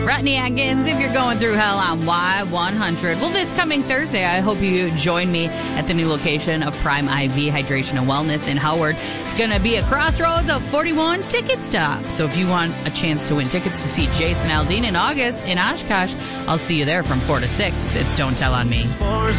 Rodney Atkins, if you're going through hell on Y100. Well, this coming Thursday, I hope you join me at the new location of Prime IV Hydration and Wellness in Howard. It's going to be a crossroads of 41 ticket stop. So if you want a chance to win tickets to see Jason Aldean in August in Oshkosh, I'll see you there from 4 to 6. It's Don't Tell on Me.